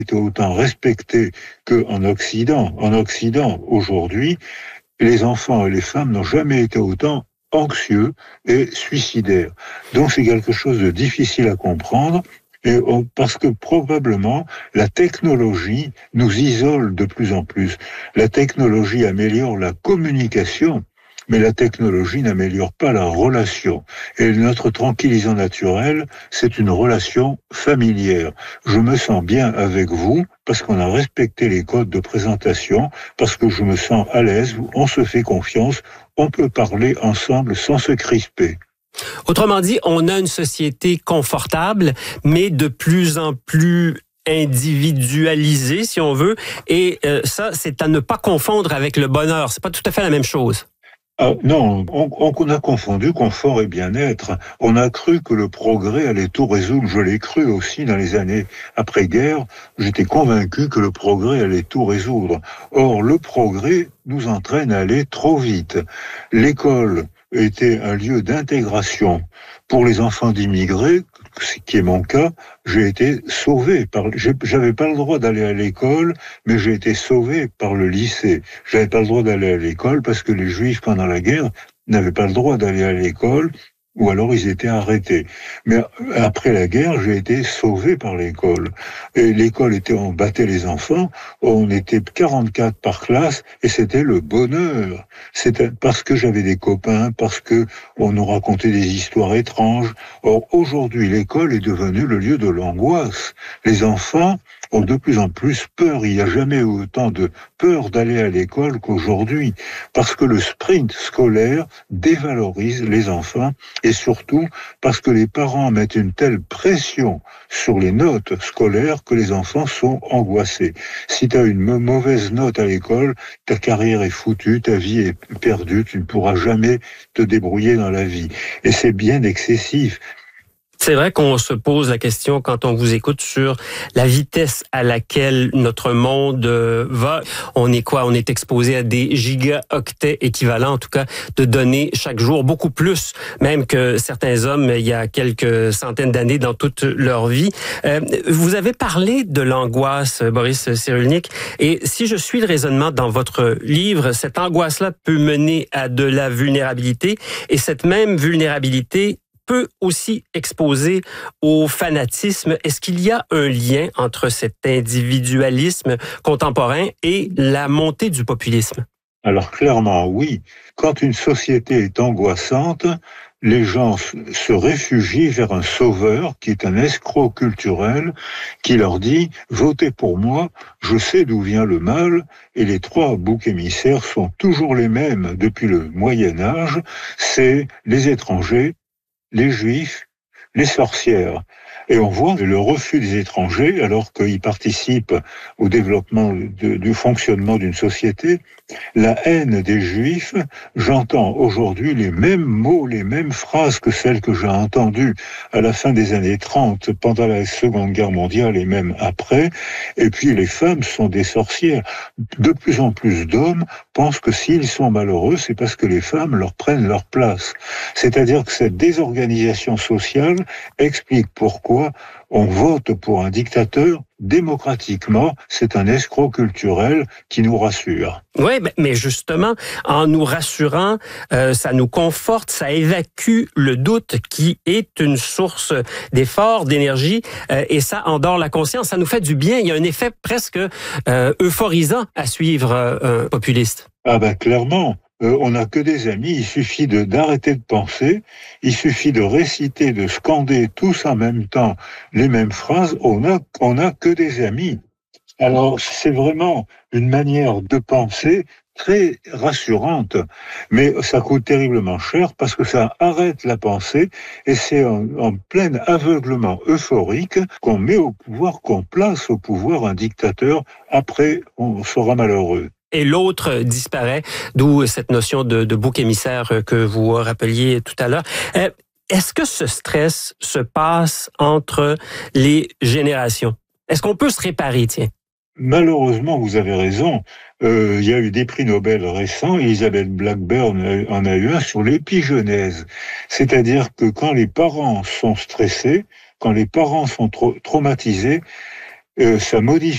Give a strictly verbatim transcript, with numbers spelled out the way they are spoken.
été autant respecté qu'en Occident. En Occident, aujourd'hui, les enfants et les femmes n'ont jamais été autant anxieux et suicidaires. Donc c'est quelque chose de difficile à comprendre. Et on, parce que probablement la technologie nous isole de plus en plus. La technologie améliore la communication, mais la technologie n'améliore pas la relation. Et notre tranquillisant naturel, c'est une relation familière. Je me sens bien avec vous parce qu'on a respecté les codes de présentation, parce que je me sens à l'aise, on se fait confiance, on peut parler ensemble sans se crisper. Autrement dit, on a une société confortable, mais de plus en plus individualisée, si on veut. Et euh, ça, c'est à ne pas confondre avec le bonheur. C'est pas tout à fait la même chose. Ah, non, on, on a confondu confort et bien-être. On a cru que le progrès allait tout résoudre. Je l'ai cru aussi dans les années après-guerre. J'étais convaincu que le progrès allait tout résoudre. Or, le progrès nous entraîne à aller trop vite. L'école était un lieu d'intégration pour les enfants d'immigrés, ce qui est mon cas. J'ai été sauvé par, j'avais pas le droit d'aller à l'école, mais j'ai été sauvé par le lycée. J'avais pas le droit d'aller à l'école parce que les Juifs pendant la guerre n'avaient pas le droit d'aller à l'école, ou alors ils étaient arrêtés. Mais après la guerre, j'ai été sauvé par l'école. Et l'école était, on battait les enfants, on était quarante-quatre par classe, et c'était le bonheur. C'était parce que j'avais des copains, parce que on nous racontait des histoires étranges. Or, aujourd'hui, l'école est devenue le lieu de l'angoisse. Les enfants ont de plus en plus peur. Il n'y a jamais eu autant de peur d'aller à l'école qu'aujourd'hui. Parce que le sprint scolaire dévalorise les enfants et surtout parce que les parents mettent une telle pression sur les notes scolaires que les enfants sont angoissés. Si tu as une mauvaise note à l'école, ta carrière est foutue, ta vie est perdue, tu ne pourras jamais te débrouiller dans la vie. Et c'est bien excessif. C'est vrai qu'on se pose la question quand on vous écoute sur la vitesse à laquelle notre monde va. On est quoi? On est exposé à des gigaoctets équivalents, en tout cas, de données chaque jour, beaucoup plus même que certains hommes il y a quelques centaines d'années dans toute leur vie. Euh, vous avez parlé de l'angoisse, Boris Cyrulnik, et si je suis le raisonnement dans votre livre, cette angoisse-là peut mener à de la vulnérabilité, et cette même vulnérabilité peut aussi exposer au fanatisme. Est-ce qu'il y a un lien entre cet individualisme contemporain et la montée du populisme? Alors clairement, oui. Quand une société est angoissante, les gens se réfugient vers un sauveur qui est un escroc culturel qui leur dit « Votez pour moi, je sais d'où vient le mal » et les trois boucs émissaires sont toujours les mêmes depuis le Moyen-Âge, c'est les étrangers, les Juifs, les sorcières. Et on voit le refus des étrangers, alors qu'ils participent au développement de, du fonctionnement d'une société, la haine des Juifs, j'entends aujourd'hui les mêmes mots, les mêmes phrases que celles que j'ai entendues à la fin des années trente, pendant la Seconde Guerre mondiale et même après. Et puis les femmes sont des sorcières. De plus en plus d'hommes pensent que s'ils sont malheureux, c'est parce que les femmes leur prennent leur place. C'est-à-dire que cette désorganisation sociale explique pourquoi on vote pour un dictateur démocratiquement. C'est un escroc culturel qui nous rassure. Oui, mais justement, en nous rassurant, euh, ça nous conforte, ça évacue le doute qui est une source d'effort, d'énergie, euh, et ça endort la conscience. Ça nous fait du bien. Il y a un effet presque euh, euphorisant à suivre euh, un populiste. Ah ben clairement. Euh, on n'a que des amis, il suffit de, d'arrêter de penser, il suffit de réciter, de scander tous en même temps les mêmes phrases, on a, on a que des amis. Alors, c'est vraiment une manière de penser très rassurante, mais ça coûte terriblement cher parce que ça arrête la pensée et c'est en, en plein aveuglement euphorique qu'on met au pouvoir, qu'on place au pouvoir un dictateur. Après, on sera malheureux. Et l'autre disparaît, d'où cette notion de, de bouc émissaire que vous rappeliez tout à l'heure. Euh, est-ce que ce stress se passe entre les générations? Est-ce qu'on peut se réparer, tiens? Malheureusement, vous avez raison. Euh, il y a eu des prix Nobel récents. Elizabeth Blackburn en a eu un sur l'épigenèse. C'est-à-dire que quand les parents sont stressés, quand les parents sont tra- traumatisés, euh, ça modifie